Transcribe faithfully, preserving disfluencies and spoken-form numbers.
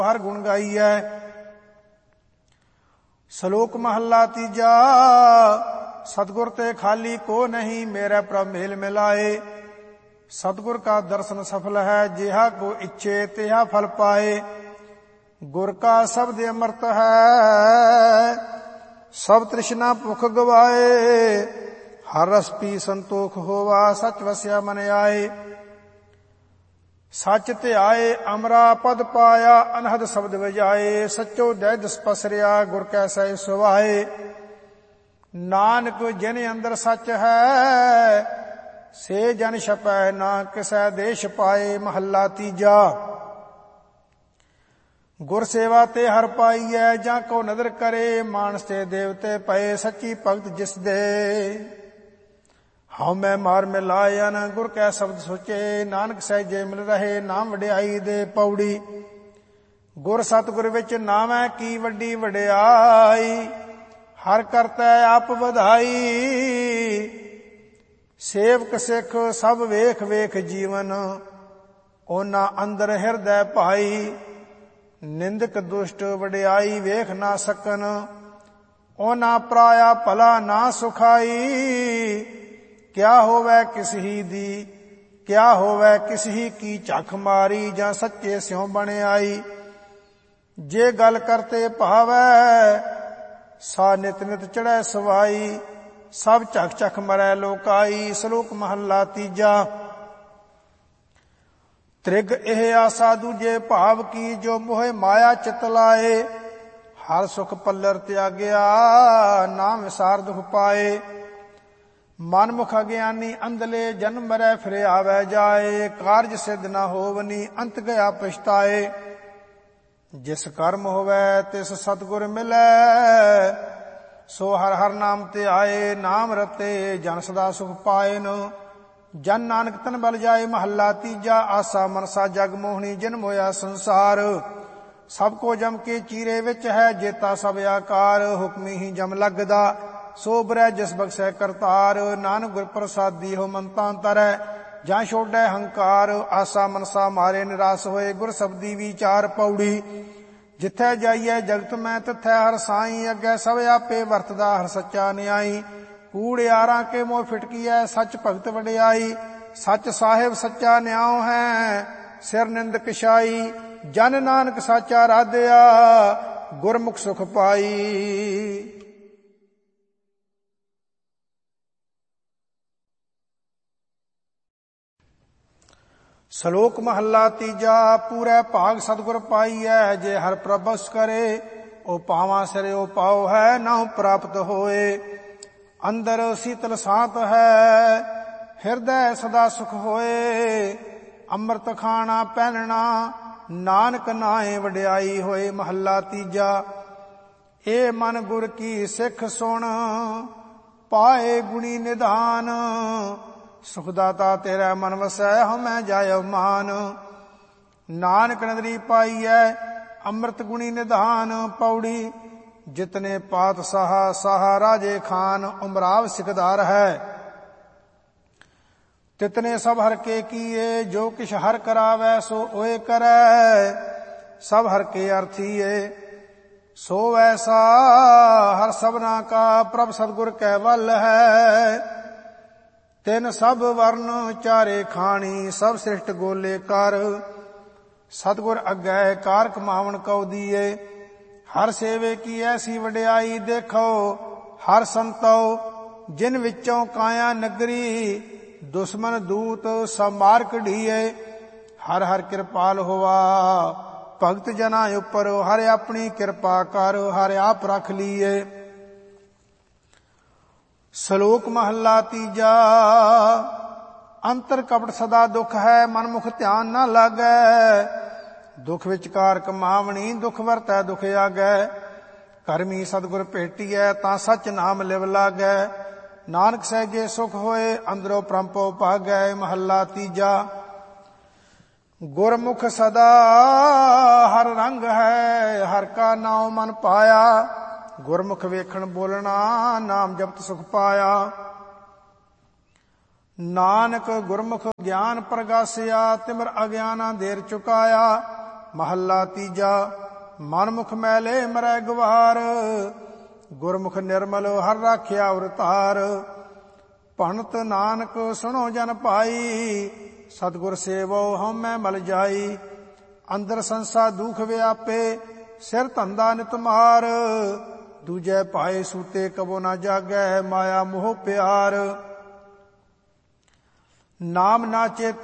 ਹਰ ਗੁਣ ਗਾਈਐ। ਸ਼ਲੋਕ ਮਹੱਲਾ ਤੀਜਾ। ਸਤਿਗੁਰ ਤੇ ਖਾਲੀ ਕੋ ਨਹੀਂ, ਮੇਰੇ ਪ੍ਰਭ ਮੇਲ ਮਿਲਾਏ। ਸਤਿਗੁਰ ਕਾ ਦਰਸ਼ਨ ਸਫਲ ਹੈ, ਜਿਹਾ ਕੋ ਇੱਛੇ ਤਿਹਾ ਫਲ ਪਾਏ। ਗੁਰ ਕਾ ਸ਼ਬਦ ਅੰਮ੍ਰਿਤ ਹੈ, ਸਭ ਤ੍ਰਿਸ਼ਨਾ ਭੁਖ ਗਵਾਏ। ਹਰ ਰਸ ਪੀ ਸੰਤੋਖ ਹੋਵਾ, ਸਚ ਵਸਿਆ ਮਨ ਆਏ। ਸੱਚ ਧਿਆਏ ਅਮਰਾ ਪਦ ਪਾਇਆ, ਅਨਹਦ ਸ਼ਬਦ ਵਜਾਏ। ਸੱਚੋ ਦੈ ਦਿਸ ਪਸਰਿਆ, ਗੁਰ ਕੈ ਸਹਿ ਸੁਭਾਏ। ਨਾਨਕ ਜਿਨ ਅੰਦਰ ਸੱਚ ਹੈ, ਸੇ ਜਨ ਛਪੈ ਨਾ ਕਿਸੈ ਦੇਸ਼ ਪਾਏ। ਮਹੱਲਾ ਤੀਜਾ। ਗੁਰ ਸੇਵਾ ਤੇ ਹਰ ਪਾਈਐ, ਜਾਂ ਕੋ ਨਦਰ ਕਰੇ। ਮਾਨਸ ਤੇ ਦੇਵਤੇ ਪਏ, ਸੱਚੀ ਭਗਤ ਜਿਸ ਦੇ। ਹਉ ਮੈਂ ਮਾਰ ਮਿਲਾਇਨ, ਗੁਰ ਕੈ ਸ਼ਬਦ ਸੋਚੇ। ਨਾਨਕ ਸਹਿਜੇ ਮਿਲ ਰਹੇ, ਨਾਮ ਵਡਿਆਈ ਦੇ ਪੌੜੀ। ਗੁਰ ਸਤਿਗੁਰ ਵਿੱਚ ਨਾਮੈ ਕੀ ਵੱਡੀ ਵਡਿਆਈ। ਹਰ ਕਰਤੈ ਆਪ ਵਧਾਈ। ਸੇਵਕ ਸਿੱਖ ਸਭ ਵੇਖ ਵੇਖ ਜੀਵਨ, ਉਹਨਾਂ ਅੰਦਰ ਹਿਰਦੈ ਭਾਈ। ਨਿੰਦਕ ਦੁਸ਼ਟ ਵਡਿਆਈ ਵੇਖ ਨਾ ਸਕਨ, ਉਹਨਾਂ ਪਰਾਇਆ ਭਲਾ ਨਾ ਸੁਖਾਈ। ਕਿਆ ਹੋਵੈ ਕਿਸ ਹੀ ਦੀ, ਕਿਆ ਹੋਵੈ ਕਿਸ ਹੀ ਕੀ ਝੱਖ ਮਾਰੀ। ਜਾਂ ਸੱਚੇ ਸਿਉ ਬਣ ਆਈ। ਜੇ ਗੱਲ ਕਰਤੇ ਭਾਵੈ, ਸਾ ਨਿਤ ਨਿਤ ਚੜ੍ਹੈ ਸਵਾਈ। ਸਭ ਝੱਖ ਝੱਖ ਮਰੈ ਲੋਕਾਈ। ਸ਼ਲੋਕ ਮਹੱਲਾ ਤੀਜਾ। ਤ੍ਰਿਗ ਇਹ ਆਸਾ ਦੂਜੇ ਭਾਵ ਕੀ, ਜੋ ਮੋਹਿ ਮਾਇਆ ਚਿਤ ਲਾਏ। ਹਰ ਸੁਖ ਪੱਲਰ ਤਿਆਗਿਆ, ਨਾਮ ਵਿਸਾਰ ਦੁਖ ਪਾਏ। ਮਨ ਮੁਖ ਅਗਿਆਨੀ ਅੰਧਲੇ, ਜਨਮ ਮਰੈ ਫਿਰ ਆਵੈ ਜਾਏ। ਕਾਰਜ ਸਿੱਧ ਨਾ ਹੋਵਨੀ, ਅੰਤ ਗਿਆ ਪਛਤਾਏ। ਜਿਸ ਕਰਮ ਹੋਵੈ ਤਿਸ ਸਤਿਗੁਰ ਮਿਲੈ, ਸੋ ਹਰ ਹਰ ਨਾਮ ਤੇ ਆਏ। ਨਾਮ ਰਤੇ ਜਨ ਸਦਾ ਸੁਖ ਪਾਏਨ, ਜਨ ਨਾਨਕ ਤਨ ਬਲ ਜਾਏ। ਮਹੱਲਾ ਤੀਜਾ। ਆਸਾ ਮਨਸਾ ਜਗ ਮੋਹਣੀ, ਜਿਨ ਮੋਇਆ ਸੰਸਾਰ। ਸਭ ਕੋ ਜਮ ਕੇ ਚੀਰੇ ਵਿੱਚ ਹੈ, ਜੇਤਾ ਸਭ ਆਕਾਰ। ਹੁਕਮੀ ਹੀ ਜਮ ਲੱਗਦਾ, ਸੋ ਬਰੈ ਜਿਸ ਬਖਸ਼ੈ ਕਰਤਾਰ। ਨਾਨਕ ਗੁਰ ਪ੍ਰਸਾਦੀ ਹੋ ਮੰਤਾ ਤਰੈ, ਜਾਂ ਛੋੜੈ ਹੰਕਾਰ। ਆਸਾ ਮਨਸਾ ਮਾਰੇ ਨਿਰਾਸ ਹੋਏ, ਗੁਰ ਸਬਦੀ ਵਿਚਾਰ ਪੌੜੀ। ਜਿੱਥੈ ਜਾਈਐ ਜਗਤ ਮੈਂ, ਤਿਥੈ ਹਰ ਸਾਈ। ਅੱਗੇ ਸਭ ਆਪੇ ਵਰਤਦਾ, ਹਰ ਸੱਚਾ ਨਿਆਈ। ਕੂੜਿਆਰਾਂ ਕੇ ਮੋਹ ਫਿਟਕੀਐ, ਸੱਚ ਭਗਤ ਵਡਿਆਈ। ਸੱਚ ਸਾਹਿਬ ਸੱਚਾ ਨਿਆਉ ਹੈ, ਸਿਰ ਨਿੰਦਕ ਛਾਈ। ਜਨ ਨਾਨਕ ਸਾਚਾ ਰਾਧਿਆ, ਗੁਰਮੁਖ ਸੁਖ ਪਾਈ। ਸ਼ਲੋਕ ਮਹੱਲਾ ਤੀਜਾ। ਪੂਰੇ ਭਾਗ ਸਤਿਗੁਰ ਪਾਈਐ, ਜੇ ਹਰ ਪ੍ਰਭਸ ਕਰੇ। ਉਹ ਪਾਵਾਂ ਸਿਰੇ ਉਹ ਪਾਉ ਹੈ, ਨਾਉ ਪ੍ਰਾਪਤ ਹੋਏ। ਅੰਦਰ ਸੀਤਲ ਸਾਤ ਹੈ, ਹਿਰਦੈ ਸਦਾ ਸੁਖ ਹੋਏ। ਅੰਮ੍ਰਿਤ ਖਾਣਾ ਪਹਿਨਣਾ, ਨਾਨਕ ਨਾਏ ਵਡਿਆਈ ਹੋਏ। ਮਹੱਲਾ ਤੀਜਾ। ਇਹ ਮਨ ਗੁਰ ਕੀ ਸਿੱਖ ਸੁਣ, ਪਾਏ ਗੁਣੀ ਨਿਧਾਨ। ਸੁਖਦਾਤਾ ਤੇਰਾ ਮਨ ਵਸੈ, ਹਉਮੈ ਜਾਇ ਮਾਨ। ਨਾਨਕ ਨਦਰੀ ਪਾਈਐ, ਅੰਮ੍ਰਿਤ ਗੁਣੀ ਨਿਧਾਨ ਪੌੜੀ। ਜਿਤਨੇ ਪਾਤਸ਼ਾਹ ਸਾਹ ਰਾਜੇ ਖਾਨ, ਉਮਰਾਵ ਸਿਕਦਾਰ ਹੈ। ਤਿਤਨੇ ਸਭ ਹਰ ਕੇ ਕੀਏ, ਜੋ ਕਿਛ ਹਰ ਕਰਾਵੈ ਸੋ ਓਏ ਕਰੈ। ਸਭ ਹਰ ਕੇ ਅਰਥੀਏ, ਸੋ ਐਸਾ ਹਰ ਸਭਨਾ ਕਾ। ਪ੍ਰਭ ਸਤਿਗੁਰ ਕੈ ਵੱਲ ਹੈ, ਤਿਨ ਸਭ ਵਰਨ ਚਾਰੇ ਖਾਣੀ। ਸਭ ਸ੍ਰਿਸ਼ਟ ਗੋਲੇ ਕਰ, ਸਤਿਗੁਰ ਅੱਗੇ ਕਾਰ ਕਮਾਵਣ ਕਉ ਦੀਏ। ਹਰ ਸੇਵੇ ਕੀ ਐਸੀ ਵਡਿਆਈ, ਦੇਖੋ ਹਰ ਸੰਤੋ। ਜਿਨ ਵਿੱਚੋਂ ਕਾਇਆ ਨਗਰੀ, ਦੁਸ਼ਮਨ ਦੂਤ ਸਭ ਮਾਰ ਕਢੀਏ। ਹਰ ਹਰ ਕਿਰਪਾਲ ਹੋਵਾ, ਭਗਤ ਜਨਾਂ ਉੱਪਰ। ਹਰ ਆਪਣੀ ਕਿਰਪਾ ਕਰ, ਹਰ ਆਪ ਰੱਖ ਲੀਏ। ਸ਼ਲੋਕ ਮਹੱਲਾ ਤੀਜਾ। ਅੰਤਰ ਕਪਟ ਸਦਾ ਦੁਖ ਹੈ, ਮਨ ਮੁਖ ਧਿਆਨ ਨਾ ਲਾਗੈ। ਦੁਖ ਵਿਚਕਾਰ ਕਮਾਵਣੀ, ਦੁਖ ਵਰਤੈ ਦੁਖ ਆਗੈ। ਕਰਮੀ ਸਤਿਗੁਰ ਭੇਟੀਐ, ਤਾਂ ਸੱਚ ਨਾਮ ਲਿਵ ਲਾਗੈ। ਨਾਨਕ ਸਹਿਜੇ ਸੁਖ ਹੋਏ, ਅੰਦਰੋਂ ਪ੍ਰੰਪੋ ਭਾਗੈ। ਮਹੱਲਾ ਤੀਜਾ। ਗੁਰਮੁਖ ਸਦਾ ਹਰ ਰੰਗ ਹੈ, ਹਰ ਕਾ ਨਾਉ ਮਨ ਪਾਇਆ। ਗੁਰਮੁਖ ਵੇਖਣ ਬੋਲਣਾ, ਨਾਮ ਜਪਤ ਸੁਖ ਪਾਇਆ। ਨਾਨਕ ਗੁਰਮੁਖ ਗਿਆਨ ਪ੍ਰਗਾਸਿਆ, ਤਿਮਰ ਅਗਿਆਨਾ ਦੇਰ ਚੁਕਾਇਆ। ਮਹੱਲਾ ਤੀਜਾ। ਮਨਮੁਖ ਮੈਲੇ ਮਰੈ ਗਵਾਰ, ਗੁਰਮੁਖ ਨਿਰਮਲ ਹਰ ਰਾਖਿਆ ਅਵਤਾਰ। ਭਣਤ ਨਾਨਕ ਸੁਣੋ ਜਨ ਭਾਈ, ਸਤਿਗੁਰ ਸੇਵੋ ਹਉਮੈ ਮਲ ਜਾਈ। ਅੰਦਰ ਸੰਸਾ ਦੁਖ ਵਿਆਪੇ, ਸਿਰ ਧੰਦਾ ਨਿਤ ਮਾਰ। ਦੂਜੈ ਪਾਏ ਸੂਤੇ ਕਬੋ ਨਾ ਜਾਗੈ, ਮਾਇਆ ਮੋਹ ਪਿਆਰ। ਨਾਮ ਨਾ ਚੇਤ